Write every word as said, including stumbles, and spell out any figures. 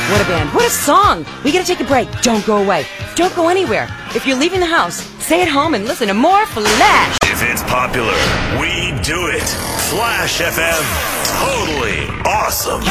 What a band. What a song. We gotta take a break. Don't go away. Don't go anywhere. If you're leaving the house, stay at home and listen to more Flash. If it's popular, we do it. Flash F M. Totally awesome.